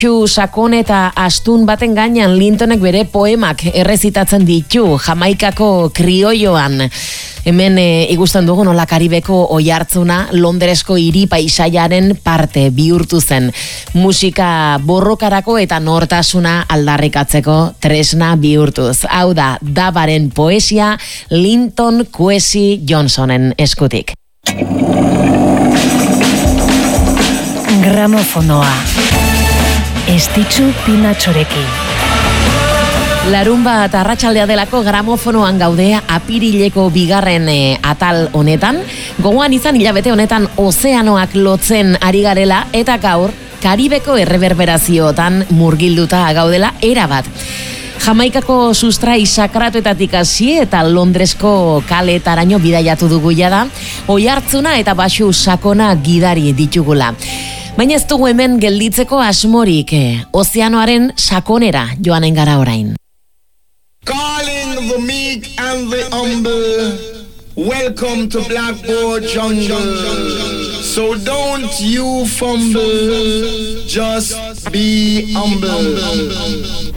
Sakon eta astun baten gainean Lintonek bere poemak errezitatzen ditu Jamaikako krioioan. Hemen ikusten dugu nola Karibeko oihartzuna Londresko hiri paisaiaren parte bihurtu zen. Musika borrokarako eta nortasuna aldarrikatzeko tresna bihurtuz. Hau da, Dabaren poesia Linton Kwesi Johnsonen eskutik. Gramofonoa. Estitxu Pinatxorekin. Larunbat arratsaldea delako gramofonoan gaude apirileko bigarren atal honetan. Gogoan izan hilabete honetan ozeanoak lotzen ari garela eta gaur Karibeko erreberberazioetan murgilduta gaudela erabat. Jamaikako sustrai sakratuetatik hasi eta Londresko kaletaraino bidaiatu dugu jada, oihartzuna eta baxu sakona gidari ditugula. Baina ez dugu hemen gelditzeko asmorik, ozeanoaren sakonera joanen gara orain. Calling the meek and the humble, welcome to Blackboard Jungle. So don't you fumble, just be humble.